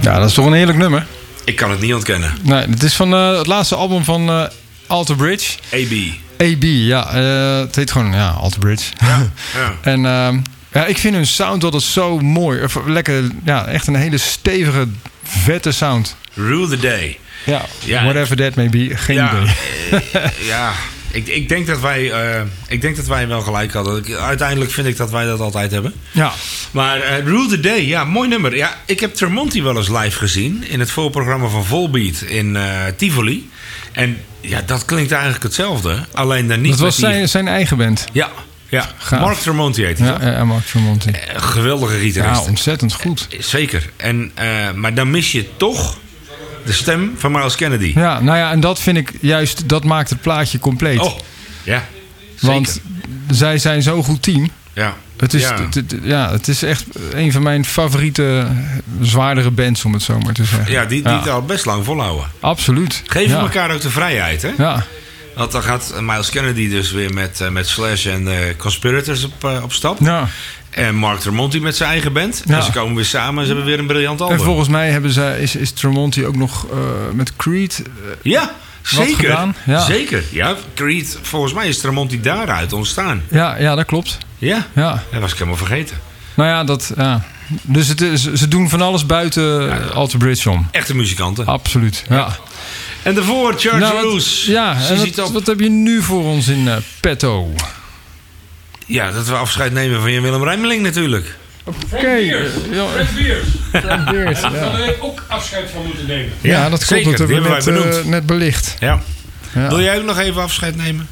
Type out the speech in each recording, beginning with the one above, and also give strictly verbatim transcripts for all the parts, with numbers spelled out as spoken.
Ja, dat is toch een heerlijk nummer. Ik kan het niet ontkennen. Nee, het is van uh, het laatste album van uh, Alter Bridge. A B. A B, ja. Uh, het heet gewoon ja, Alter Bridge. Ja, ja. En uh, ja, ik vind hun sound altijd zo mooi. Of, lekker, ja, echt een hele stevige, vette sound. Rule the Day. Ja, ja, whatever that may be. Geen ja, idee. uh, ja, ik, ik, denk dat wij, uh, ik denk dat wij wel gelijk hadden. Ik, uiteindelijk vind ik dat wij dat altijd hebben. Ja. Maar uh, Rule the Day, ja, mooi nummer. Ja, ik heb Tremonti wel eens live gezien in het voorprogramma van Volbeat in uh, Tivoli. En ja, dat klinkt eigenlijk hetzelfde. Alleen dan niet. Dat was met die... zijn, zijn eigen band. Ja, ja. Gaaf. Mark Tremonti heet hij. Ja, ja, Mark Tremonti. Uh, geweldige gitarist. Ja, ontzettend goed. Uh, zeker. En, uh, maar dan mis je toch de stem van Myles Kennedy. Ja, nou ja, en dat vind ik juist, dat maakt het plaatje compleet. Oh, ja. Zeker. Want zij zijn zo'n goed team. Ja. Het is, ja. t, t, ja, het is echt een van mijn favoriete zwaardere bands, om het zo maar te zeggen. Ja, die, die ja. het al best lang volhouden. Absoluut. Geven ja. elkaar ook de vrijheid, hè? Ja. Want dan gaat Myles Kennedy dus weer met, uh, met Slash en uh, Conspirators op, uh, op stap. Ja. En Mark Tremonti met zijn eigen band. Ja. En ze komen weer samen en ze hebben weer een briljant album. En volgens mij hebben ze, is, is Tremonti ook nog uh, met Creed uh, ja, zeker. gedaan. Ja. Zeker. Ja, Creed, volgens mij is Tremonti daaruit ontstaan. Ja, ja, dat klopt. Ja, ja. Dat was ik helemaal vergeten. Nou ja, dat... Ja. Dus het is, ze doen van alles buiten ja, Alter Bridge om. Echte muzikanten. Absoluut, ja. ja. En daarvoor Charles nou, Roos. Ja, en wat, wat heb je nu voor ons in uh, petto? Ja, dat we afscheid nemen van Jan-Willem Rijmeling natuurlijk. Oké. Okay. Fred Beers. Fred Beers, ja. Daar hadden we ook afscheid van moeten nemen. Ja, ja dat zeker. klopt. Dat hebben we net, net, uh, net belicht. Ja. Ja. Wil jij ook nog even afscheid nemen?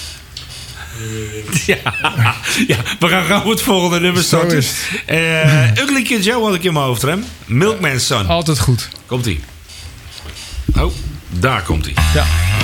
Ja, ja, we gaan gauw het volgende nummer starten. Uh, Ugly Kid Joe had ik in mijn hoofd, Rem. Milkman's Son. Altijd goed. Komt-ie. Oh, daar komt-ie. Ja.